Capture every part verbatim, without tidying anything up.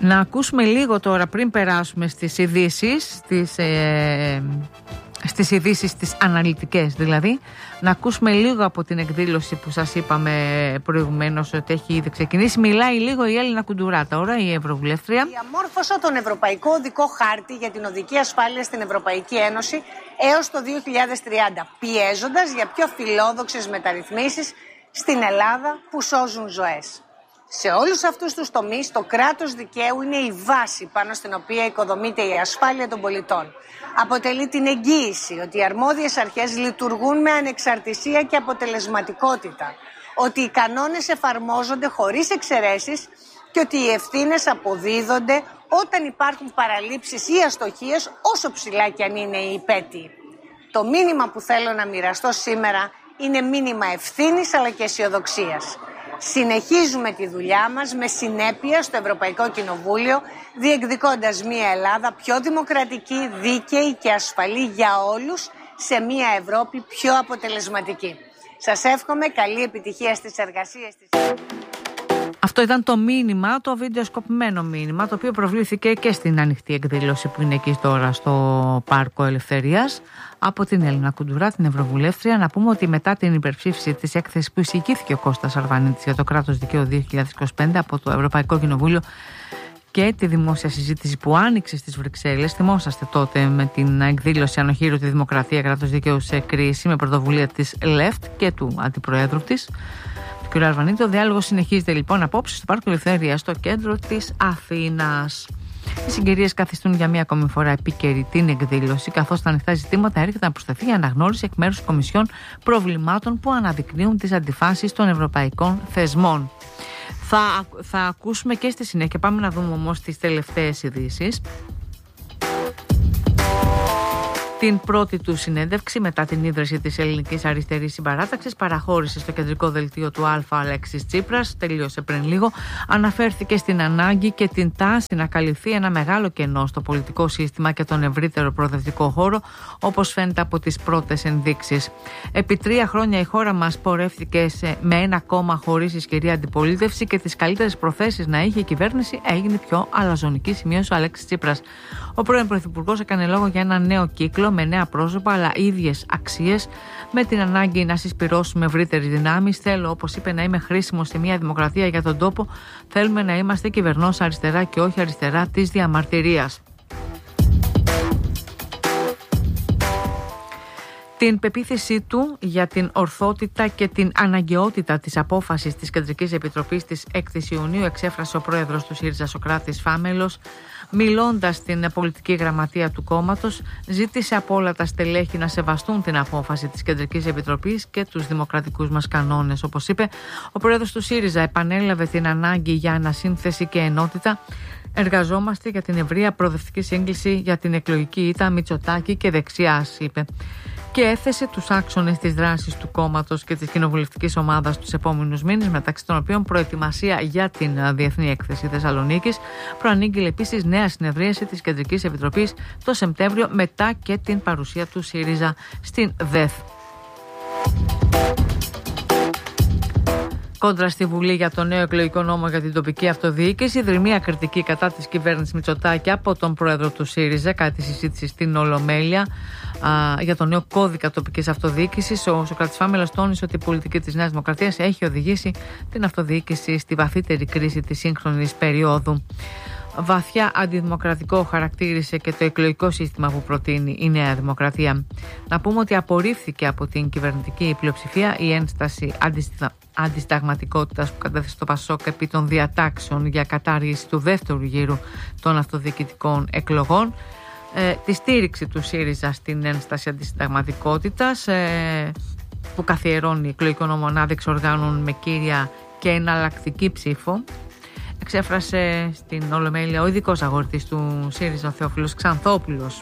Να ακούσουμε λίγο τώρα πριν περάσουμε στις ειδήσεις, στις, ε, στις ειδήσεις τις αναλυτικές δηλαδή, να ακούσουμε λίγο από την εκδήλωση που σας είπαμε προηγουμένως ότι έχει ήδη ξεκινήσει. Μιλάει λίγο η Έλληνα Κουντουρά τώρα, η Ευρωβουλεύτρια. Διαμόρφωσα τον Ευρωπαϊκό Οδικό Χάρτη για την οδική ασφάλεια στην Ευρωπαϊκή Ένωση έως το δύο χιλιάδες τριάντα, πιέζοντας για πιο φιλόδοξες μεταρρυθμίσεις στην Ελλάδα που σώζουν ζωές. Σε όλους αυτούς τους τομείς, το κράτος δικαίου είναι η βάση πάνω στην οποία οικοδομείται η ασφάλεια των πολιτών. Αποτελεί την εγγύηση ότι οι αρμόδιες αρχές λειτουργούν με ανεξαρτησία και αποτελεσματικότητα, ότι οι κανόνες εφαρμόζονται χωρίς εξαιρέσεις και ότι οι ευθύνες αποδίδονται όταν υπάρχουν παραλήψεις ή αστοχίες, όσο ψηλά κι αν είναι οι υπέτειοι. Το μήνυμα που θέλω να μοιραστώ σήμερα είναι μήνυμα ευθύνης αλλά και αισιοδοξίας. Συνεχίζουμε τη δουλειά μας με συνέπεια στο Ευρωπαϊκό Κοινοβούλιο, διεκδικώντας μια Ελλάδα πιο δημοκρατική, δίκαιη και ασφαλή για όλους, σε μια Ευρώπη πιο αποτελεσματική. Σας εύχομαι καλή επιτυχία στις εργασίες της. Αυτό ήταν το μήνυμα, το βιντεοσκοπημένο μήνυμα, το οποίο προβλήθηκε και στην ανοιχτή εκδήλωση που είναι εκεί τώρα στο Πάρκο Ελευθερίας από την Έλληνα Κουντουρά, την Ευρωβουλεύτρια. Να πούμε ότι μετά την υπερψήφιση της έκθεσης που εισηγήθηκε ο Κώστας Αρβανίτης για το κράτος δικαίου δύο χιλιάδες είκοσι πέντε από το Ευρωπαϊκό Κοινοβούλιο και τη δημόσια συζήτηση που άνοιξε στις Βρυξέλλες, θυμόσαστε τότε με την εκδήλωση Ανοχήρωτη Δημοκρατία, κράτος δικαίου σε κρίση, με πρωτοβουλία της Λεφτ και του αντιπροέδρου της, κ. Αρβανίτη. Ο διάλογος συνεχίζεται λοιπόν απόψε στο Πάρκο Ελευθερίας, στο κέντρο της Αθήνας. Οι συγκυρίες καθιστούν για μία ακόμη φορά επίκαιρη την εκδήλωση, καθώς τα ανοιχτά ζητήματα έρχεται να προσθεθεί η αναγνώριση εκ μέρους της Κομισιόν προβλημάτων που αναδεικνύουν τις αντιφάσεις των ευρωπαϊκών θεσμών. Θα, θα ακούσουμε και στη συνέχεια. Πάμε να δούμε όμως τις τελευταίες ειδήσεις. Την πρώτη του συνέντευξη μετά την ίδρυση της Ελληνικής Αριστερής Συμπαράταξης παραχώρησε στο κεντρικό δελτίο του Α Αλέξης Τσίπρας, τελείωσε πριν λίγο. Αναφέρθηκε στην ανάγκη και την τάση να καλυφθεί ένα μεγάλο κενό στο πολιτικό σύστημα και τον ευρύτερο προοδευτικό χώρο, όπως φαίνεται από τις πρώτες ενδείξεις. Επί τρία χρόνια η χώρα μας πορεύτηκε σε, με ένα κόμμα χωρίς ισχυρή αντιπολίτευση και τις καλύτερες προθέσεις να είχε η κυβέρνηση έγινε πιο αλαζονική, σημείωσε ο Αλέξης Τσίπρας. Ο πρώην Πρωθυπουργός έκανε λόγο για ένα νέο κύκλο με νέα πρόσωπα αλλά ίδιες αξίες, με την ανάγκη να συσπυρώσουμε ευρύτερες δυνάμεις. Θέλω, όπως είπε, να είμαι χρήσιμο σε μια δημοκρατία για τον τόπο. Θέλουμε να είμαστε κυβερνός αριστερά και όχι αριστερά της διαμαρτυρίας. Την πεποίθησή του για την ορθότητα και την αναγκαιότητα της απόφασης της Κεντρικής Επιτροπής της έκτη Ιουνίου εξέφρασε ο πρόεδρος του ΣΥΡΙΖΑ, Σωκράτης Φάμελος. Μιλώντας στην πολιτική γραμματεία του κόμματος, ζήτησε από όλα τα στελέχη να σεβαστούν την απόφαση της Κεντρικής Επιτροπής και τους δημοκρατικούς μας κανόνες. Όπως είπε, ο πρόεδρος του ΣΥΡΙΖΑ επανέλαβε την ανάγκη για ανασύνθεση και ενότητα. Εργαζόμαστε για την ευρεία προοδευτική σύγκληση για την εκλογική ήττα Μητσοτάκη και δεξιάς, είπε. Και έθεσε τους άξονες της δράσης του κόμματος και της κοινοβουλευτικής ομάδας τους επόμενους μήνες, μεταξύ των οποίων προετοιμασία για την Διεθνή Έκθεση Θεσσαλονίκης. Προανήγγειλε επίσης νέα συνεδρίαση της Κεντρικής Επιτροπής το Σεπτέμβριο, μετά και την παρουσία του ΣΥΡΙΖΑ στην ΔΕΘ. Κόντρα στη Βουλή για το νέο εκλογικό νόμο για την τοπική αυτοδιοίκηση, δρυμία κριτική κατά της κυβέρνησης Μητσοτάκη από τον πρόεδρο του ΣΥΡΙΖΑ κατά τη συζήτηση στην Ολομέλεια α, για το νέο κώδικα τοπικής αυτοδιοίκησης. Ο Σωκράτης Φάμελος τόνισε ότι η πολιτική της Νέας Δημοκρατίας έχει οδηγήσει την αυτοδιοίκηση στη βαθύτερη κρίση της σύγχρονης περίοδου. Βαθιά αντιδημοκρατικό χαρακτήρισε και το εκλογικό σύστημα που προτείνει η Νέα Δημοκρατία. Να πούμε ότι απορρίφθηκε από την κυβερνητική πλειοψηφία η ένσταση αντιστα... αντισταγματικότητας που κατέθεσε το ΠΑΣΟΚ επί των διατάξεων για κατάργηση του δεύτερου γύρου των αυτοδιοικητικών εκλογών. Ε, τη στήριξη του ΣΥΡΙΖΑ στην ένσταση αντισταγματικότητας ε, που καθιερώνει εκλογικό νόμο ανάδειξη οργάνων με κύρια και εναλλακτική ψήφο, εξέφρασε στην Ολομέλεια ο ειδικός αγορητής του ΣΥΡΙΖΑ, ο Θεόφιλος Ξανθόπουλος.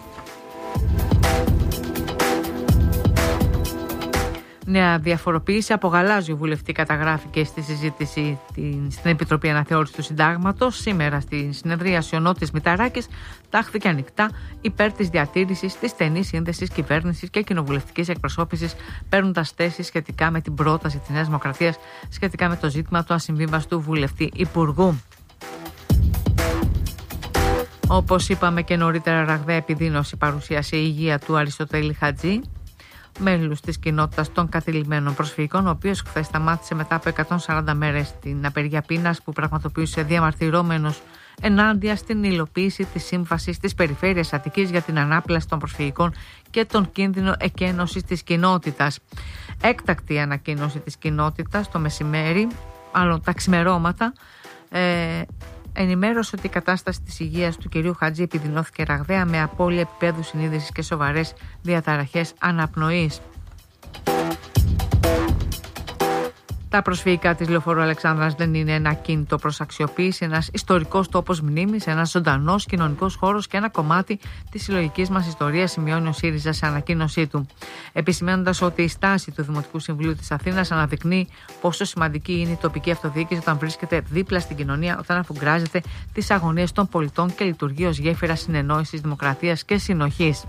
Νέα διαφοροποίηση από γαλάζιο βουλευτή καταγράφηκε στη συζήτηση στην Επιτροπή Αναθεώρησης του Συντάγματος. Σήμερα στη συνεδρίαση ο Νότης Μηταράκης τάχθηκε ανοιχτά υπέρ της διατήρησης της στενής σύνδεσης κυβέρνησης και κοινοβουλευτικής εκπροσώπησης, παίρνοντας θέση σχετικά με την πρόταση της Νέας Δημοκρατίας σχετικά με το ζήτημα του ασυμβίβαστου βουλευτή υπουργού. Όπως είπαμε και νωρίτερα, ραγδαία επιδείνωση παρουσίασε η υγεία του Αριστοτέλη Χατζή, μέλους της κοινότητας των κατηλημμένων προσφυγικών, ο οποίος χθες σταμάτησε μετά από εκατόν σαράντα μέρες την απεργία πείνας που πραγματοποιούσε διαμαρτυρόμενος ενάντια στην υλοποίηση της σύμβασης της Περιφέρειας Αττικής για την ανάπλαση των προσφυγικών και τον κίνδυνο εκένωσης της κοινότητας. Έκτακτη ανακοίνωση της κοινότητας το μεσημέρι, άλλον τα ξημερώματα, ε, ενημέρωσε ότι η κατάσταση της υγείας του κυρίου Χατζή επιδεινώθηκε ραγδαία με απώλεια επίπεδου συνείδησης και σοβαρές διαταραχές αναπνοής. Τα προσφυγικά της Λεωφορείου Αλεξάνδρας δεν είναι ένα κίνητο προς αξιοποίηση, ένας ιστορικός τόπος μνήμης, ένας ζωντανός κοινωνικός χώρος και ένα κομμάτι της συλλογικής μας ιστορίας, σημειώνει ο ΣΥΡΙΖΑ σε ανακοίνωσή του. Επισημαίνοντας ότι η στάση του Δημοτικού Συμβουλίου της Αθήνας αναδεικνύει πόσο σημαντική είναι η τοπική αυτοδιοίκηση όταν βρίσκεται δίπλα στην κοινωνία, όταν αφουγκράζεται τις αγωνίες των πολιτών και λειτουργεί ως γέφυρα συνεννόησης, δημοκρατίας και συνοχής.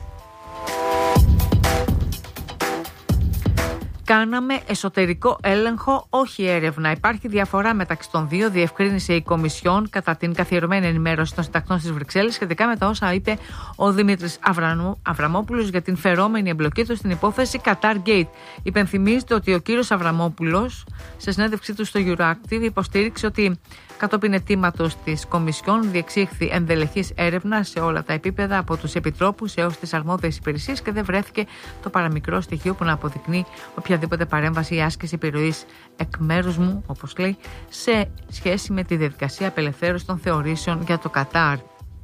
Κάναμε εσωτερικό έλεγχο, όχι έρευνα. Υπάρχει διαφορά μεταξύ των δύο, διευκρίνησε η Κομισιόν κατά την καθιερωμένη ενημέρωση των συντακτών στις Βρυξέλλες σχετικά με τα όσα είπε ο Δημήτρης Αβραμόπουλος για την φερόμενη εμπλοκή του στην υπόθεση Qatar Gate. Υπενθυμίζεται ότι ο κύριος Αβραμόπουλος, σε συνέντευξή του στο Euroactiv, υποστήριξε ότι κατόπιν αιτήματος της Κομισιόν διεξήχθη ενδελεχής έρευνα σε όλα τα επίπεδα, από τους επιτρόπους έως τις αρμόδιες υπηρεσίες, και δεν βρέθηκε το παραμικρό στοιχείο που να αποδεικνύει οποιαδήποτε παρέμβαση ή άσκηση επιρροής εκ μέρους μου, όπως λέει, σε σχέση με τη διαδικασία απελευθέρωσης των θεωρήσεων για το Κατάρ.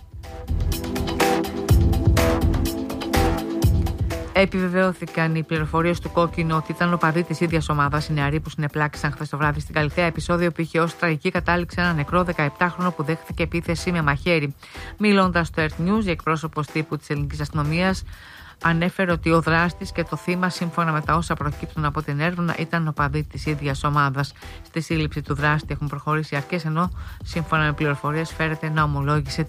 Επιβεβαιώθηκαν οι πληροφορίες του Κόκκινου ότι ήταν οπαδοί της ίδιας ομάδας οι νεαροί που συνεπλάκησαν χθες το βράδυ στην Καλιθέα, επεισόδιο που είχε ως τραγική κατάληξη ένα νεκρό δεκαεπτάχρονο που δέχθηκε επίθεση με μαχαίρι. Μιλώντας στο Earth News, η εκπρόσωπος τύπου της ελληνικής αστυνομίας ανέφερε ότι ο δράστης και το θύμα, σύμφωνα με τα όσα προκύπτουν από την έρευνα, ήταν οπαδοί της ίδιας ομάδας. Στη σύλληψη του δράστη έχουν προχωρήσει αρκές, ενώ σύμφωνα με πληροφορίες φέρεται να ομολόγησε